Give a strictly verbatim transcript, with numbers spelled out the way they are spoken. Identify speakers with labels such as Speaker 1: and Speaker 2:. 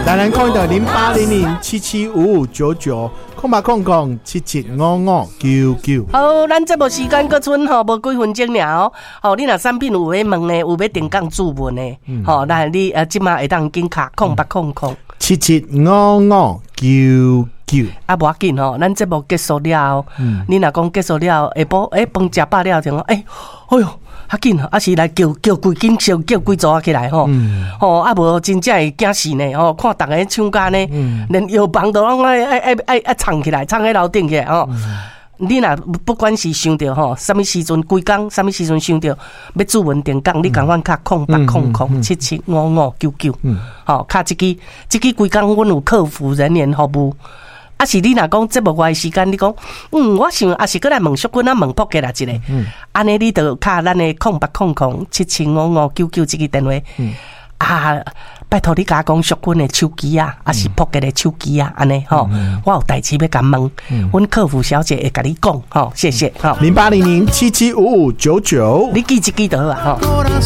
Speaker 1: 来人空的零八零零七七五五九九，空八空空七七五五九九。
Speaker 2: 好，咱这部时间搁剩吼无几分钟了哦。哦，你若产品有要问的，有要定岗注文的，吼、嗯，那你呃即马会当紧卡空八空空
Speaker 1: 七七五五九九。
Speaker 2: 啊，无要紧吼，咱这部结束了，嗯、你若讲结束了，下晡诶饭食饱了，就讲诶，哎呦。较紧啊，是来叫叫规紧叫叫几组起来吼，吼啊无真正会惊死呢吼！看逐个唱歌呢，嗯、连药房都拢爱爱爱爱爱唱起来，唱喺楼顶起来吼。嗯、你若不管是想着吼，什么时阵归工，什么时阵想着要注文定岗，你赶快卡空八空空七七五五九九，吼，卡这支这支归工，阮有客服人员服务。啊是你若讲节目外的时间，你讲，嗯，我想啊是过来问淑君啊问卜给啦一个，安尼、嗯、你就卡咱的空八空空七七五五九九这个电话，嗯、啊，拜托你甲讲淑君的手机啊，啊是卜给的手机啊，安尼吼，我有代志要甲问，阮、嗯、客服小姐会甲你讲，吼，谢谢，吼，
Speaker 1: 零八零零七七五五九九，
Speaker 2: 你记一记得啊，吼。